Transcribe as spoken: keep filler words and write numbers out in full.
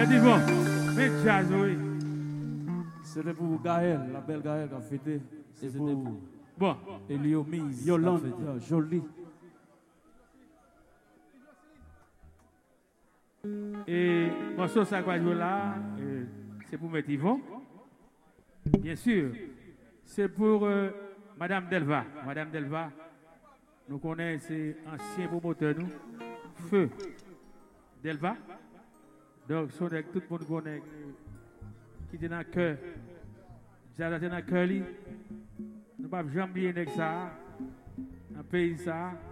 Mais dis bon, mais jazz, oui. C'était pour Gaël, la belle Gaël qui a fêté. C'était pour Bon. Elio Mise, Yolande, Jolie. Et morceau ça quoi là, c'est pour mettre Yvon. Bien sûr, c'est pour euh, Madame Delva. Madame Delva, nous connaissons, c'est ancien promoteur, nous. Feu Delva. Donc, tout le monde connaît qui est dans le cœur. J'ai dans le cœur, nous ne pouvons jamais oublier ça, un pays ça.